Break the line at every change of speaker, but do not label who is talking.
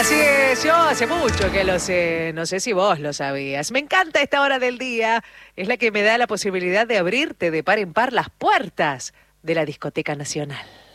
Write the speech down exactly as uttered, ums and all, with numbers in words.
Así es, yo hace mucho que lo sé, no sé si vos lo sabías. Me encanta esta hora del día, es la que me da la posibilidad de abrirte de par en par las puertas de la Discoteca Nacional.